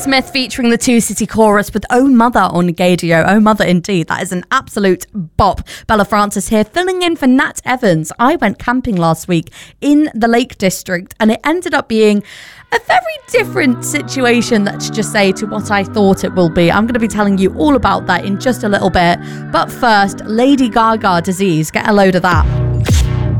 Smith featuring the Two City Chorus with Oh Mother on Gaydio. Oh Mother indeed. That is an absolute bop. Bella Francis here, filling in for Nat Evans. I went camping last week in the Lake District and it ended up being a very different situation, let's just say, to what I thought it will be. I'm going to be telling you all about that in just a little bit. But first, Lady Gaga Disease. Get a load of that.